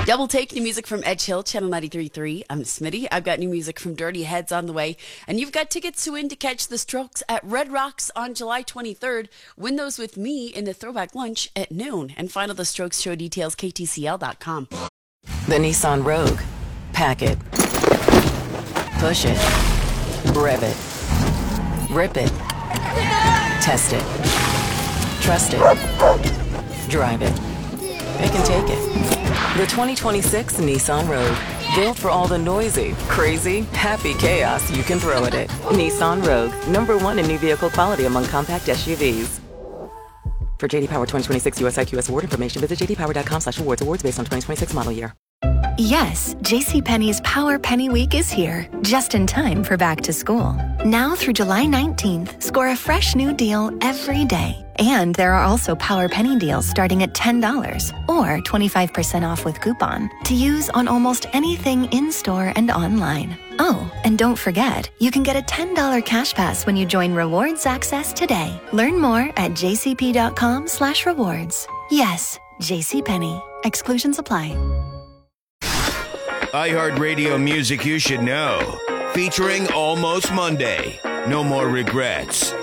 Double take, new music from Edge Hill, Channel 93.3. I'm Smitty. I've got new music from Dirty Heads on the way. And you've got tickets to win to catch the Strokes at Red Rocks on July 23rd. Win those with me in the Throwback Lunch at noon. And find all the Strokes show details, ktcl.com. The Nissan Rogue. Pack it. Push it. Rev it. Rip it. Test it. Trust it. Drive it. It can take it. The 2026 Nissan Rogue. Built for all the noisy, crazy, happy chaos you can throw at it. Nissan Rogue. #1 in new vehicle quality among compact SUVs. For JD Power 2026 US IQS award information, visit jdpower.com/awards. Awards based on 2026 model year. Yes, JCPenney's Power Penny Week is here, just in time for back to school. Now through July 19th, score a fresh new deal every day. And there are also Power Penny deals starting at $10 or 25% off with coupon to use on almost anything in-store and online. Oh, and don't forget, you can get a $10 cash pass when you join Rewards Access today. Learn more at jcp.com/rewards. Yes, JCPenney. Exclusions apply. iHeartRadio music you should know. Featuring Almost Monday. No More Regrets.